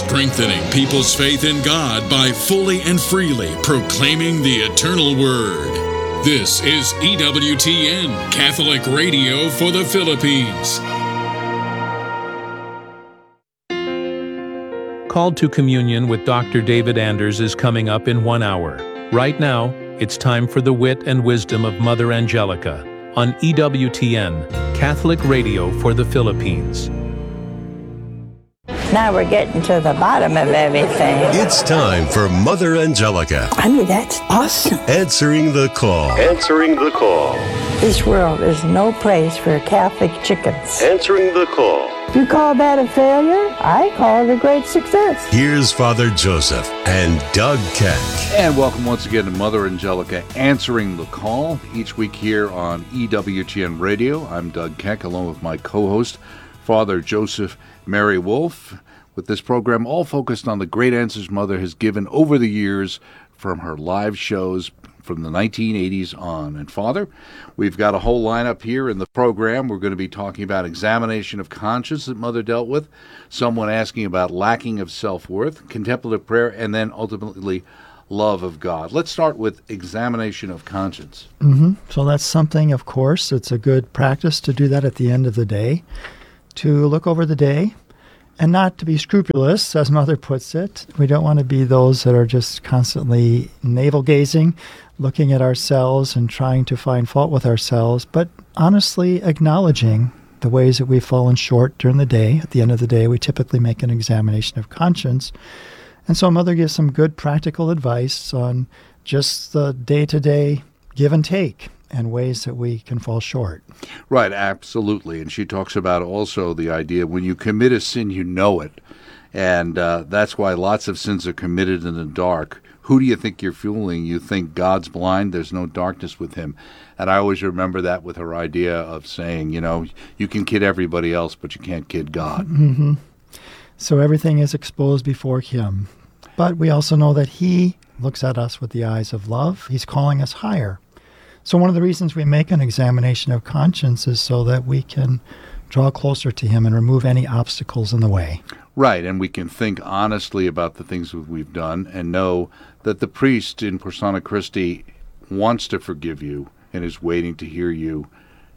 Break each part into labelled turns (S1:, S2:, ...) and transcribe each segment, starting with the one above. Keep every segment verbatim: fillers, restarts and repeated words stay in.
S1: strengthening people's faith in God by fully and freely proclaiming the eternal Word. This is E W T N, Catholic Radio for the Philippines.
S2: Called to Communion with Doctor David Anders is coming up in one hour. Right now, it's time for the wit and wisdom of Mother Angelica on E W T N, Catholic Radio for the Philippines.
S3: Now we're getting to the bottom of everything.
S4: It's time for Mother Angelica.
S3: I mean, that's awesome.
S4: Answering the call. Answering the call.
S3: This world is no place for Catholic chickens.
S4: Answering the call.
S3: You call that a failure? I call it a great success.
S4: Here's Father Joseph and Doug Keck.
S5: And welcome once again to Mother Angelica Answering the Call. Each week here on E W T N Radio, I'm Doug Keck, along with my co-host, Father Joseph Mary Wolf, with this program all focused on the great answers Mother has given over the years from her live shows from the nineteen eighties on. And Father, we've got a whole lineup here in the program. We're going to be talking about examination of conscience that Mother dealt with, someone asking about lacking of self-worth, contemplative prayer, and then ultimately love of God. Let's start with examination of conscience.
S6: Mm-hmm. So that's something, of course, it's a good practice to do that at the end of the day, to look over the day and not to be scrupulous, as Mother puts it. We don't want to be those that are just constantly navel-gazing, looking at ourselves and trying to find fault with ourselves, but honestly acknowledging the ways that we've fallen short during the day. At the end of the day, we typically make an examination of conscience. And so Mother gives some good practical advice on just the day-to-day give and take and ways that we can fall short.
S5: Right, absolutely. And she talks about also the idea when you commit a sin, you know it. And uh, that's why lots of sins are committed in the dark. Who do you think you're fooling? You think God's blind? There's no darkness with him. And I always remember that with her idea of saying, you know, you can kid everybody else, but you can't kid God.
S6: Mm-hmm. So everything is exposed before him. But we also know that he looks at us with the eyes of love. He's calling us higher. So one of the reasons we make an examination of conscience is so that we can draw closer to him and remove any obstacles in the way.
S5: Right, and we can think honestly about the things that we've done and know that the priest in Persona Christi wants to forgive you and is waiting to hear you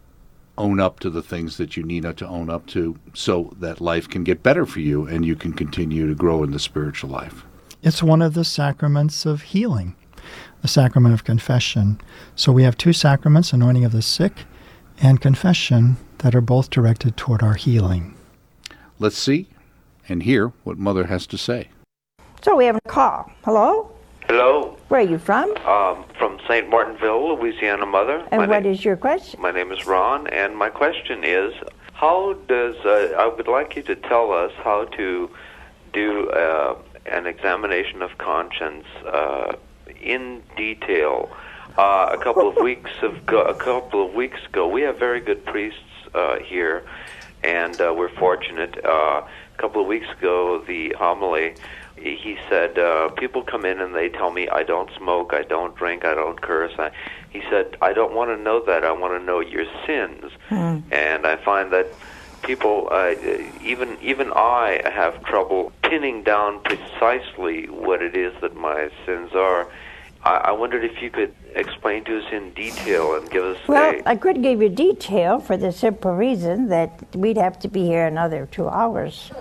S5: own up to the things that you need to own up to so that life can get better for you and you can continue to grow in the spiritual life.
S6: It's one of the sacraments of healing, the sacrament of confession. So we have two sacraments, anointing of the sick and confession, that are both directed toward our healing.
S5: Let's see and hear what Mother has to say.
S3: So we have a call. Hello?
S7: Hello.
S3: Where are you from?
S7: Um, from Saint Martinville, Louisiana, Mother.
S3: And
S7: my
S3: what
S7: name,
S3: is your question?
S7: My name is Ron, and my question is, how does, uh, I would like you to tell us how to do uh, an examination of conscience uh, in detail. Uh, a couple of weeks of go- a couple of weeks ago, we have very good priests uh, here, and uh, we're fortunate. Uh, a couple of weeks ago, the homily, he said, uh, people come in and they tell me I don't smoke, I don't drink, I don't curse. I, he said, I don't want to know that. I want to know your sins. Mm. And I find that people, uh, even even I have trouble pinning down precisely what it is that my sins are. I, I wondered if you could explain to us in detail and give us
S3: well,
S7: a...
S3: I could give you detail for the simple reason that we'd have to be here another two hours.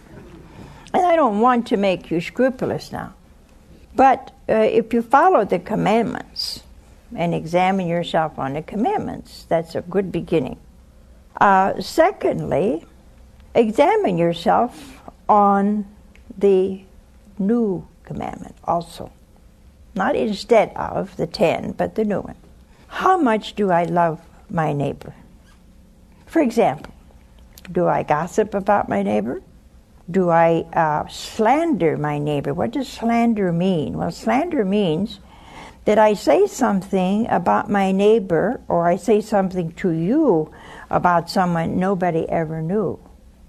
S3: And I don't want to make you scrupulous now. But uh, if you follow the commandments and examine yourself on the commandments, that's a good beginning. Uh, secondly, examine yourself on the new commandment also. Not instead of the ten, but the new one. How much do I love my neighbor? For example, do I gossip about my neighbor? Do I uh, slander my neighbor? What does slander mean? Well, slander means that I say something about my neighbor, or I say something to you about someone nobody ever knew.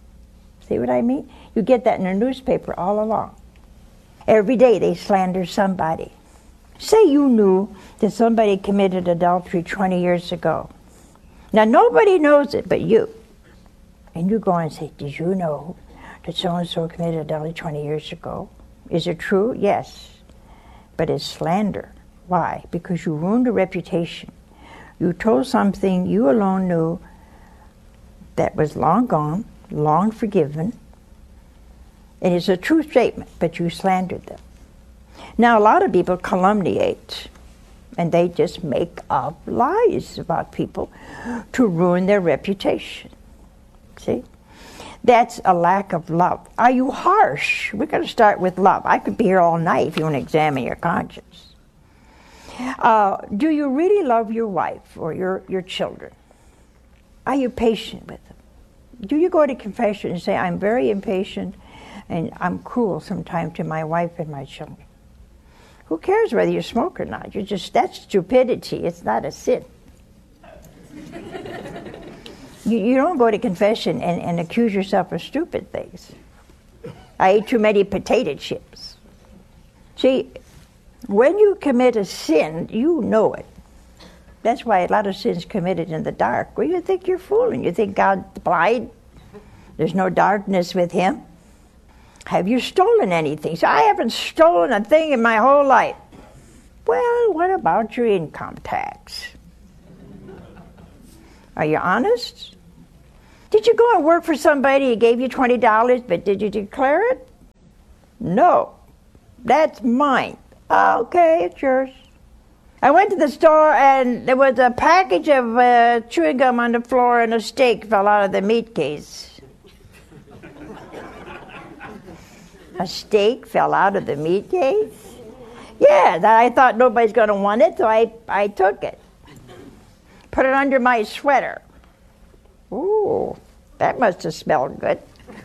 S3: See what I mean? You get that in the newspaper all along. Every day they slander somebody. Say you knew that somebody committed adultery twenty years ago. Now nobody knows it but you. And you go and say, did you know that so-and-so committed adultery twenty years ago. Is it true? Yes. But it's slander. Why? Because you ruined a reputation. You told something you alone knew that was long gone, long forgiven, and it's a true statement, but you slandered them. Now, a lot of people calumniate, and they just make up lies about people to ruin their reputation. See? That's a lack of love. Are you harsh? We've got to start with love. I could be here all night if you want to examine your conscience. Uh, do you really love your wife or your, your children? Are you patient with them? Do you go to confession and say, I'm very impatient and I'm cruel sometimes to my wife and my children? Who cares whether you smoke or not? You're just, that's stupidity. It's not a sin. you, you don't go to confession and, and accuse yourself of stupid things. I ate too many potato chips. See, when you commit a sin, you know it. That's why a lot of sins committed in the dark. Well, you think you're fooling. You think God's blind? There's no darkness with him? Have you stolen anything? So I haven't stolen a thing in my whole life. Well, what about your income tax? Are you honest? Did you go and work for somebody who gave you twenty dollars, but did you declare it? No. That's mine. Okay, it's yours. I went to the store and there was a package of uh, chewing gum on the floor and a steak fell out of the meat case. A steak fell out of the meat case? Yeah, that I thought nobody's going to want it, so I, I took it. Put it under my sweater. Ooh, that must have smelled good.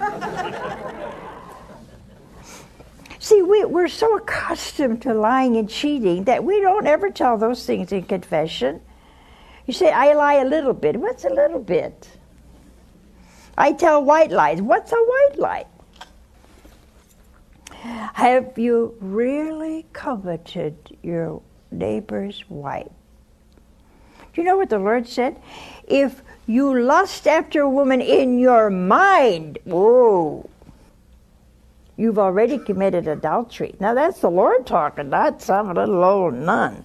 S3: See, we, we're so accustomed to lying and cheating that we don't ever tell those things in confession. You say, I lie a little bit. What's a little bit? I tell white lies. What's a white lie? Have you really coveted your neighbor's wife? Do you know what the Lord said? If you lust after a woman in your mind, whoa, you've already committed adultery. Now that's the Lord talking, not some little old nun.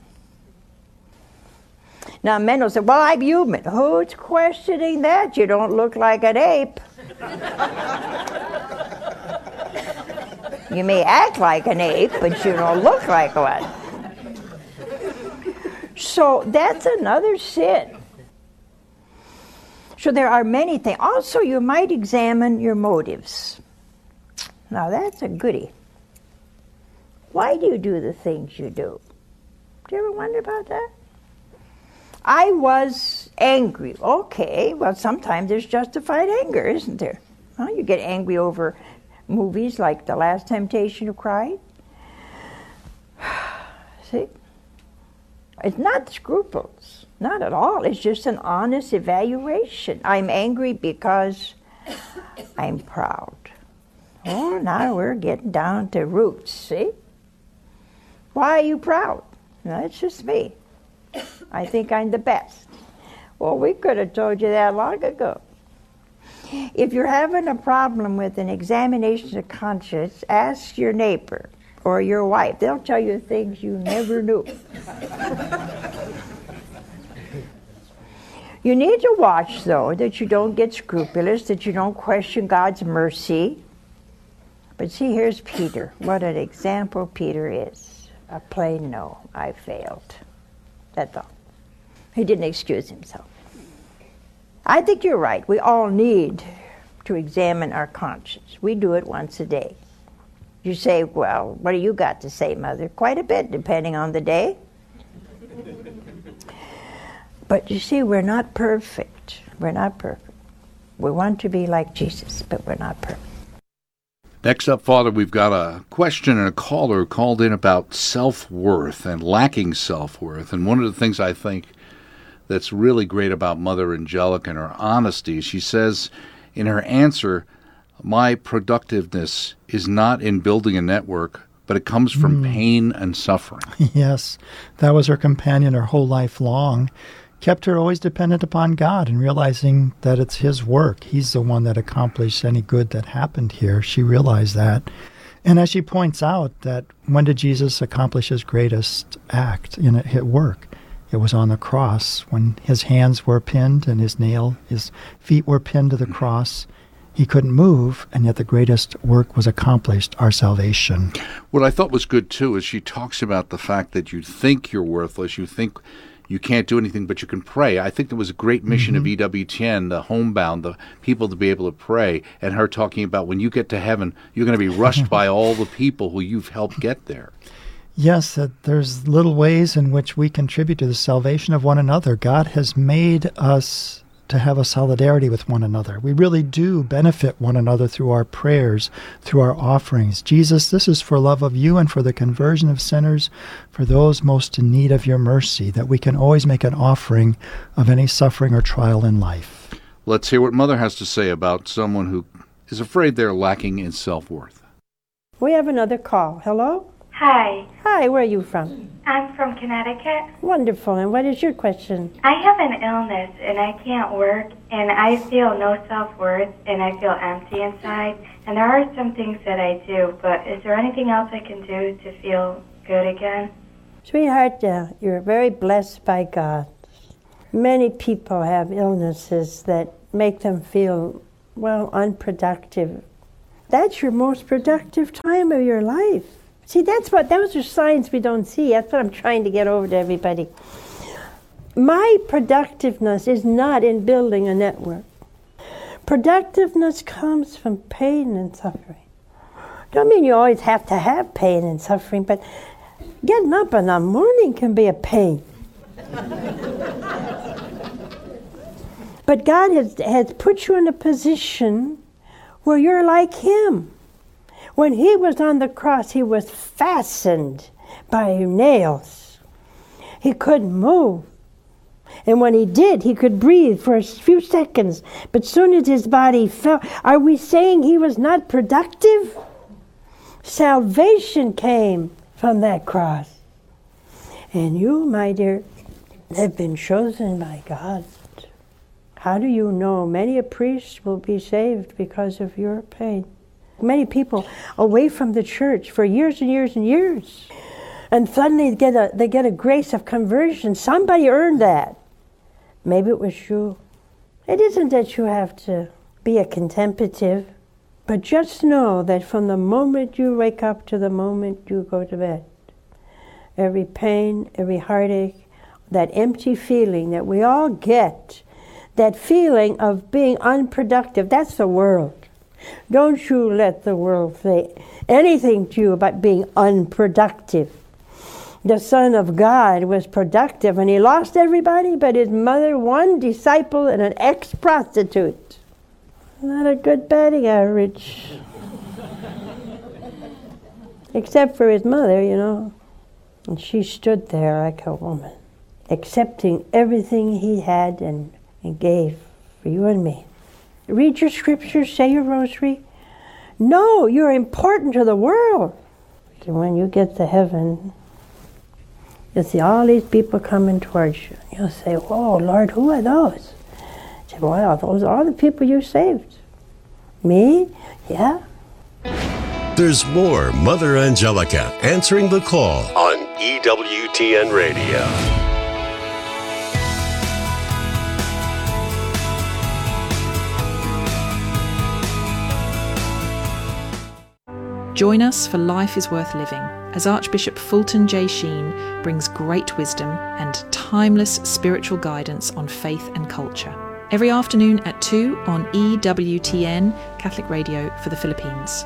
S3: Now men will say, well, I'm human. Who's questioning that? You don't look like an ape. You may act like an ape, but you don't look like one. So that's another sin. So there are many things. Also, you might examine your motives. Now that's a goodie. Why do you do the things you do? Do you ever wonder about that? I was angry. Okay, well sometimes there's justified anger, isn't there? Well, you get angry over movies like The Last Temptation of Christ. See? It's not scruples. Not at all. It's just an honest evaluation. I'm angry because I'm proud. Oh, now we're getting down to roots, see? Why are you proud? No, it's just me. I think I'm the best. Well, we could have told you that long ago. If you're having a problem with an examination of conscience, ask your neighbor or your wife. They'll tell you things you never knew. You need to watch, though, that you don't get scrupulous, that you don't question God's mercy. But see, here's Peter. What an example Peter is. A plain no, I failed. That's all. He didn't excuse himself. I think you're right. We all need to examine our conscience. We do it once a day. You say, well, what do you got to say, Mother? Quite a bit, depending on the day. But you see, we're not perfect. We're not perfect. We want to be like Jesus, but we're not perfect.
S5: Next up, Father, we've got a question and a caller called in about self-worth and lacking self-worth. And one of the things I think that's really great about Mother Angelica and her honesty, she says in her answer, my productiveness is not in building a network, but it comes from mm. pain and suffering.
S6: Yes, that was her companion her whole life long. kept her always dependent upon God and realizing that it's His work. He's the one that accomplished any good that happened here. She realized that. And as she points out, that when did Jesus accomplish His greatest act in at work? It was on the cross when His hands were pinned and His nail, His feet were pinned to the cross. He couldn't move, and yet the greatest work was accomplished, our salvation.
S5: What I thought was good, too, is she talks about the fact that you think you're worthless, you think you can't do anything, but you can pray. I think there was a great mission mm-hmm. of E W T N, the homebound, the people to be able to pray, and her talking about when you get to heaven, you're going to be rushed by all the people who you've helped get there.
S6: Yes, that there's little ways in which we contribute to the salvation of one another. God has made us to have a solidarity with one another. We really do benefit one another through our prayers, through our offerings. Jesus, this is for love of you and for the conversion of sinners, for those most in need of your mercy, that we can always make an offering of any suffering or trial in life.
S5: Let's hear what Mother has to say about someone who is afraid they're lacking in self-worth.
S3: We have another call. Hello?
S8: Hi.
S3: Hi, where are you from?
S8: I'm from Connecticut.
S3: Wonderful. And what is your question?
S8: I have an illness and I can't work and I feel no self-worth and I feel empty inside. And there are some things that I do, but is there anything else I can do to feel good again?
S3: Sweetheart, uh, you're very blessed by God. Many people have illnesses that make them feel, well, unproductive. That's your most productive time of your life. See, that's what, those are signs we don't see. That's what I'm trying to get over to everybody. My productiveness is not in building a network. Productiveness comes from pain and suffering. Don't mean you always have to have pain and suffering, but getting up in the morning can be a pain. But God has, has put you in a position where you're like Him. When He was on the cross, He was fastened by nails. He couldn't move. And when He did, He could breathe for a few seconds. But soon as His body fell, are we saying He was not productive? Salvation came from that cross. And you, my dear, have been chosen by God. How do you know? Many a priest will be saved because of your pain. Many people away from the church for years and years and years. And suddenly they get a, they get a grace of conversion. Somebody earned that. Maybe it was you. It isn't that you have to be a contemplative, but just know that from the moment you wake up to the moment you go to bed, every pain, every heartache, that empty feeling that we all get, that feeling of being unproductive, that's the world. Don't you let the world say anything to you about being unproductive. The Son of God was productive, and He lost everybody but His mother, one disciple, and an ex-prostitute. Not a good batting average. Except for His mother, you know. And she stood there like a woman, accepting everything He had and, and gave for you and me. Read your scriptures, say your rosary. No, you're important to the world. So when you get to heaven, you'll see all these people coming towards you. You'll say, whoa, Lord, who are those? You say, well, those are all the people you saved. Me? Yeah.
S4: There's more Mother Angelica answering the call on E W T N Radio.
S9: Join us for Life is Worth Living as Archbishop Fulton J. Sheen brings great wisdom and timeless spiritual guidance on faith and culture. Every afternoon at two on E W T N, Catholic Radio for the Philippines.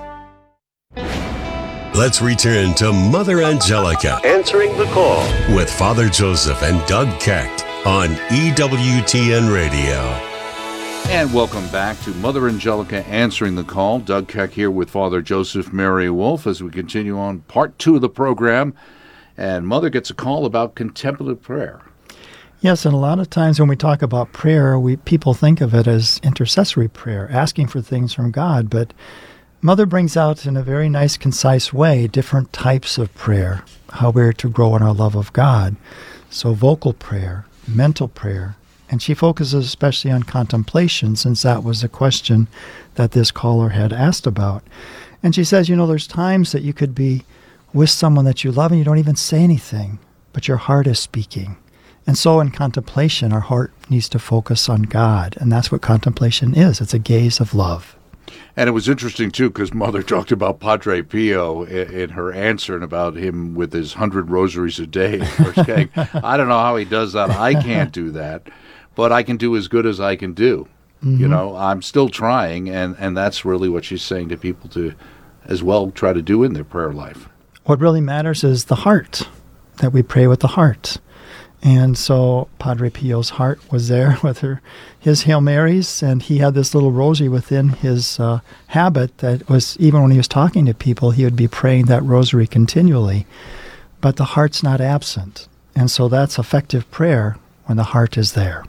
S4: Let's return to Mother Angelica answering the call with Father Joseph and Doug Keck on E W T N Radio.
S5: And welcome back to Mother Angelica Answering the Call. Doug Keck here with Father Joseph Mary Wolf as we continue on part two of the program. And Mother gets a call about contemplative prayer.
S6: Yes, and a lot of times when we talk about prayer, we people think of it as intercessory prayer, asking for things from God. But Mother brings out in a very nice, concise way different types of prayer, how we're to grow in our love of God. So vocal prayer, mental prayer. And she focuses especially on contemplation, since that was a question that this caller had asked about. And she says, you know, there's times that you could be with someone that you love and you don't even say anything, but your heart is speaking. And so in contemplation, our heart needs to focus on God. And that's what contemplation is. It's a gaze of love.
S5: And it was interesting, too, because Mother talked about Padre Pio in, in her answer and about him with his hundred rosaries a day. Saying, I don't know how he does that. I can't do that. But I can do as good as I can do. Mm-hmm. You know, I'm still trying. And, and that's really what she's saying to people to as well try to do in their prayer life.
S6: What really matters is the heart, that we pray with the heart. And so Padre Pio's heart was there with her, his Hail Marys, and he had this little rosary within his uh, habit that was, even when he was talking to people, he would be praying that rosary continually. But the heart's not absent. And so that's effective prayer when the heart is there.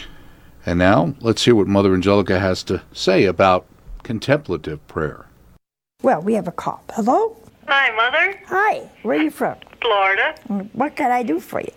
S5: And now let's hear what Mother Angelica has to say about contemplative prayer.
S3: Well, we have a call. Hello?
S10: Hi, Mother.
S3: Hi. Where are you from?
S10: Florida.
S3: What can I do for you?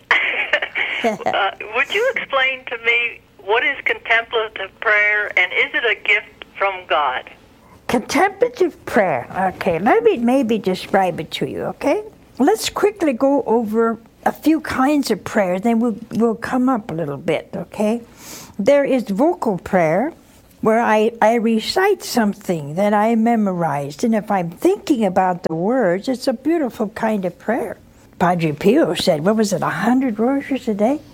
S10: uh, would you explain to me what is contemplative prayer, and is it a gift from God?
S3: Contemplative prayer. Okay, let me maybe describe it to you, okay? Let's quickly go over a few kinds of prayer, then we'll, we'll come up a little bit, okay? There is vocal prayer, where I, I recite something that I memorized, and if I'm thinking about the words, it's a beautiful kind of prayer. Padre Pio said, what was it, a hundred rosaries a day?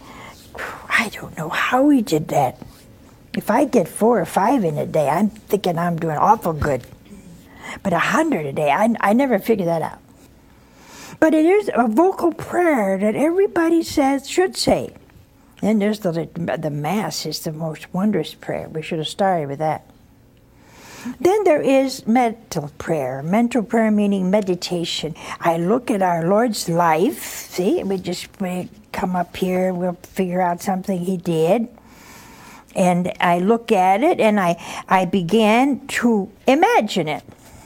S3: I don't know how he did that. If I get four or five in a day, I'm thinking I'm doing awful good. But a hundred a day, I, I never figured that out. But it is a vocal prayer that everybody says, should say. Then there's the, the Mass is the most wondrous prayer. We should have started with that. Then there is mental prayer. Mental prayer meaning meditation. I look at our Lord's life. See, we just we come up here, we'll figure out something he did. And I look at it and I, I began to imagine it.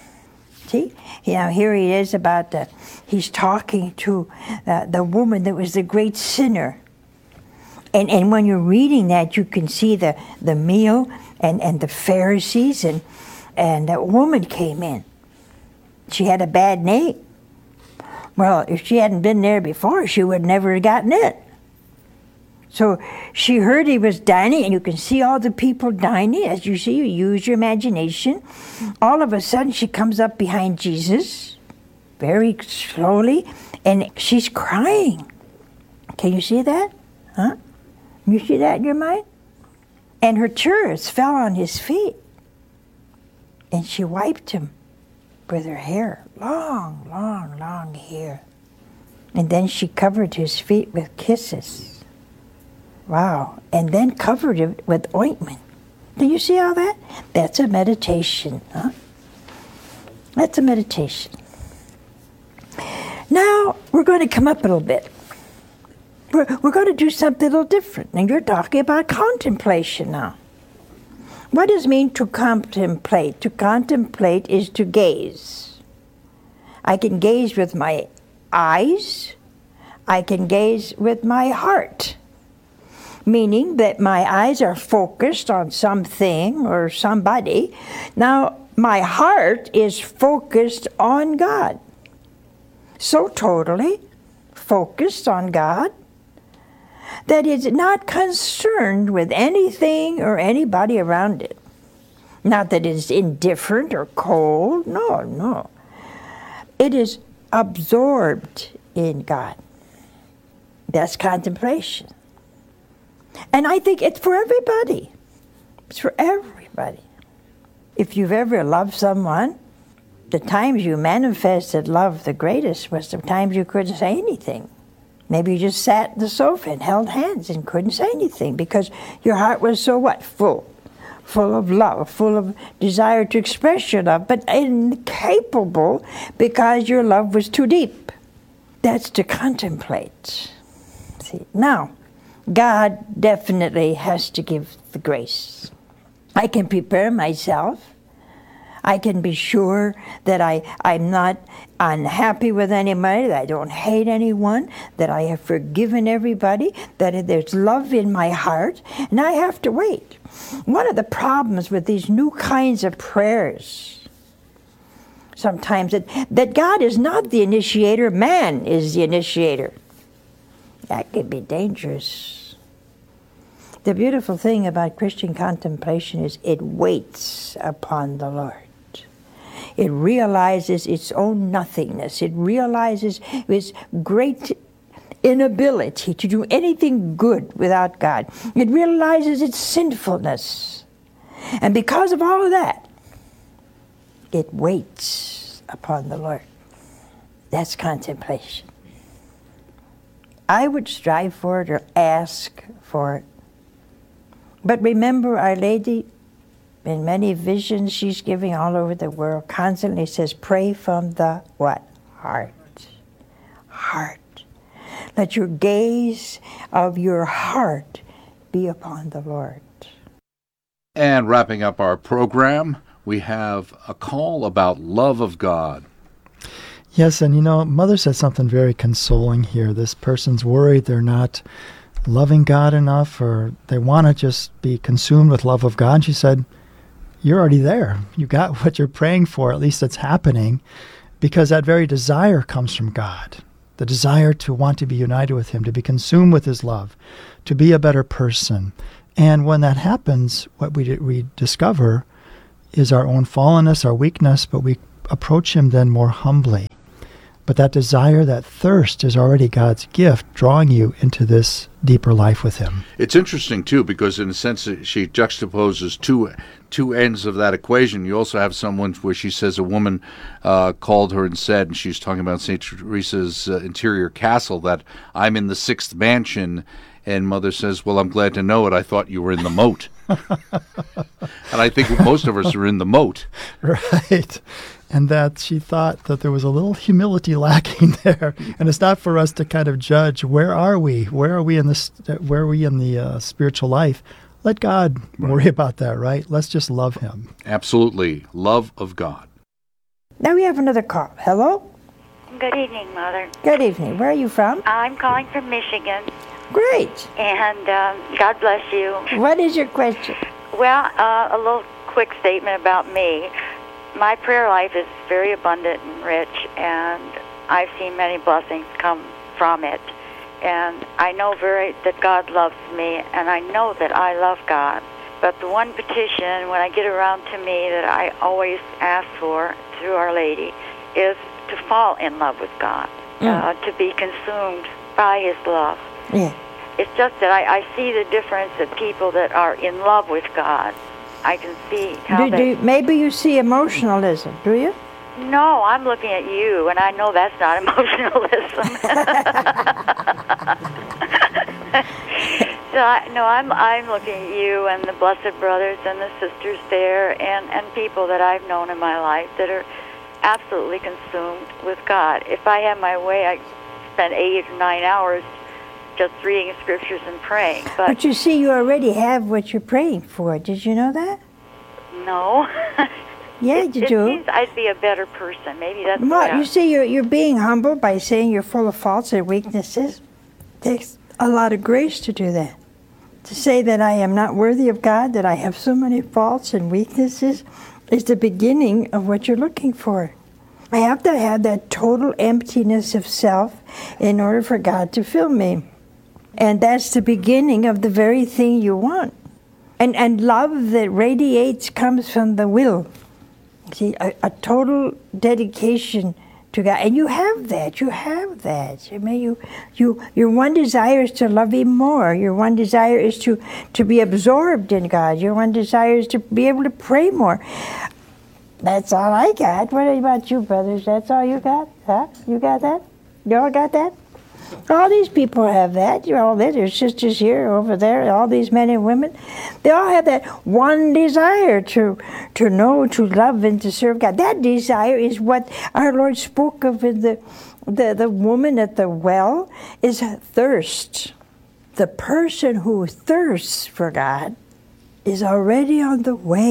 S3: See? You know, here he is about the, he's talking to uh, the woman that was the great sinner. And and when you're reading that, you can see the, the meal and, and the Pharisees, and and that woman came in. She had a bad name. Well, if she hadn't been there before, she would never have gotten it. So she heard he was dining, and you can see all the people dining. As you see, you use your imagination. All of a sudden, she comes up behind Jesus, very slowly, and she's crying. Can you see that? Huh? You see that in your mind? And her tears fell on his feet. And she wiped him with her hair. Long, long, long hair. And then she covered his feet with kisses. Wow. And then covered it with ointment. Do you see all that? That's a meditation, huh? That's a meditation. Now, we're going to come up a little bit. We're, we're going to do something a little different. And you're talking about contemplation now. What does it mean to contemplate? To contemplate is to gaze. I can gaze with my eyes. I can gaze with my heart. Meaning that my eyes are focused on something or somebody. Now, my heart is focused on God. So totally focused on God that is not concerned with anything or anybody around it. Not that it's indifferent or cold. No, no. It is absorbed in God. That's contemplation. And I think it's for everybody. It's for everybody. If you've ever loved someone, the times you manifested love the greatest was the times you couldn't say anything. Maybe you just sat in the sofa and held hands and couldn't say anything because your heart was so what? Full. Full of love, full of desire to express your love, but incapable because your love was too deep. That's to contemplate. See, now, God definitely has to give the grace. I can prepare myself. I can be sure that I, I'm not unhappy with anybody, that I don't hate anyone, that I have forgiven everybody, that there's love in my heart, and I have to wait. One of the problems with these new kinds of prayers, sometimes, that, that God is not the initiator, man is the initiator. That can be dangerous. The beautiful thing about Christian contemplation is it waits upon the Lord. It realizes its own nothingness. It realizes its great inability to do anything good without God. It realizes its sinfulness. And because of all of that, it waits upon the Lord. That's contemplation. I would strive for it or ask for it. But remember, Our Lady, in many visions she's giving all over the world, constantly says, pray from the what? Heart. Heart. Let your gaze of your heart be upon the Lord.
S5: And wrapping up our program, we have a call about love of God.
S6: Yes, and you know, Mother said something very consoling here. This person's worried they're not loving God enough, or they want to just be consumed with love of God. And she said, you're already there. You got what you're praying for, at least it's happening, because that very desire comes from God. The desire to want to be united with Him, to be consumed with His love, to be a better person. And when that happens, what we we discover is our own fallenness, our weakness, but we approach Him then more humbly. But that desire, that thirst is already God's gift, drawing you into this deeper life with Him.
S5: It's interesting, too, because in a sense she juxtaposes two two ends of that equation. You also have someone where she says a woman uh, called her and said, and she's talking about Saint Teresa's uh, interior castle, that I'm in the sixth mansion. And Mother says, well, I'm glad to know it. I thought you were in the moat. And I think most of us are in the moat.
S6: Right. And that she thought that there was a little humility lacking there. And it's not for us to kind of judge, where are we? Where are we in this? Where are we in the uh, spiritual life? Let God worry about that, right? Let's just love Him.
S5: Absolutely. Love of God.
S3: Now we have another call. Hello?
S11: Good evening, Mother.
S3: Good evening. Where are you from?
S11: I'm calling from Michigan.
S3: Great.
S11: And um, God bless you.
S3: What is your question?
S11: Well, uh, a little quick statement about me. My prayer life is very abundant and rich, and I've seen many blessings come from it. And I know very that God loves me, and I know that I love God. But the one petition, when I get around to me, that I always ask for through Our Lady, is to fall in love with God, mm. uh, to be consumed by His love.
S3: Yeah.
S11: It's just that I, I see the difference of people that are in love with God. I can see how
S3: do,
S11: they...
S3: do, maybe you see emotionalism, do you?
S11: No, I'm looking at you, and I know that's not emotionalism. So, I, no, I'm I'm looking at you and the Blessed Brothers and the sisters there, and, and people that I've known in my life that are absolutely consumed with God. If I had my way, I'd spend eight or nine hours just reading scriptures and praying. But,
S3: but you see, you already have what you're praying for. Did you know that?
S11: No.
S3: Yeah,
S11: it,
S3: you
S11: it
S3: do.
S11: Means I'd be a better person. Maybe that's
S3: well,
S11: what
S3: you see, you're you're being humble by saying you're full of faults and weaknesses. It takes a lot of grace to do that. To say that I am not worthy of God, that I have so many faults and weaknesses, is the beginning of what you're looking for. I have to have that total emptiness of self in order for God to fill me. And that's the beginning of the very thing you want. And and love that radiates comes from the will. See, a, a total dedication to God. And you have that. You have that. I mean, you, you, your one desire is to love Him more. Your one desire is to, to be absorbed in God. Your one desire is to be able to pray more. That's all I got. What about you, brothers? That's all you got? Huh? You got that? You all got that? All these people have that. You all there. There's sisters here, over there, all these men and women. They all have that one desire to to know, to love, and to serve God. That desire is what our Lord spoke of in the, the, the woman at the well, is thirst. The person who thirsts for God is already on the way.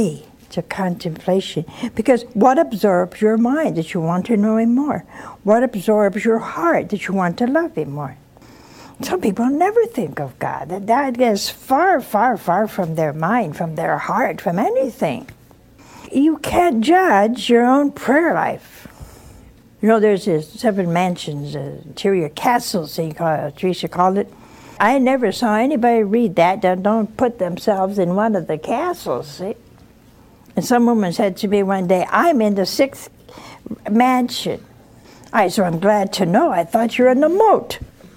S3: to contemplation. Because what absorbs your mind that you want to know Him more? What absorbs your heart that you want to love Him more? Some people never think of God. That that is far, far, far from their mind, from their heart, from anything. You can't judge your own prayer life. You know, there's this seven mansions, uh, interior castles, they call it, Teresa called it. I never saw anybody read that that don't put themselves in one of the castles, see? And some woman said to me one day, I'm in the sixth mansion. I said, I'm glad to know. I thought you were in the moat.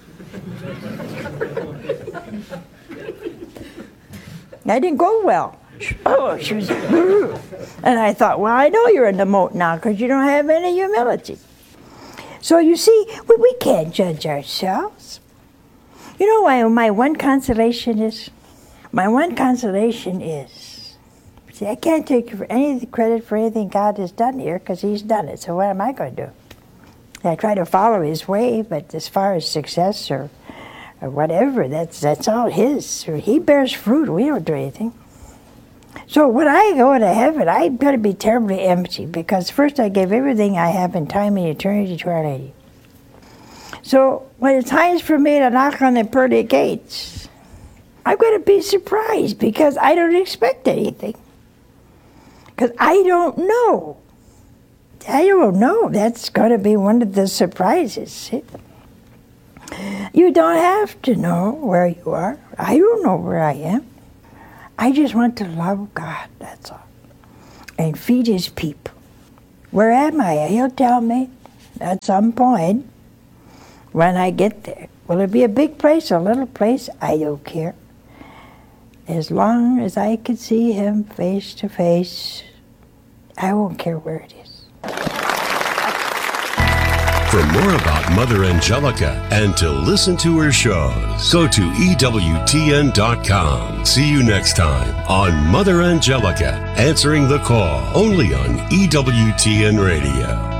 S3: That didn't go well. Oh, she was, and I thought, well, I know you're in the moat now because you don't have any humility. So you see, we, we can't judge ourselves. You know why my one consolation is? My one consolation is, see, I can't take any credit for anything God has done here because He's done it. So what am I going to do? I try to follow His way, but as far as success or, or whatever, that's that's all His. He bears fruit. We don't do anything. So when I go to heaven, I'm going to be terribly empty because first I gave everything I have in time and eternity to Our Lady. So when it's time for me to knock on the pearly gates, I'm going to be surprised because I don't expect anything. Because I don't know. I don't know. That's going to be one of the surprises. You don't have to know where you are. I don't know where I am. I just want to love God, that's all. And feed His people. Where am I? He'll tell me at some point when I get there. Will it be a big place or a little place? I don't care. As long as I can see Him face to face, I won't care where it is.
S4: For more about Mother Angelica and to listen to her shows, go to E W T N dot com. See you next time on Mother Angelica, Answering the Call, only on E W T N Radio.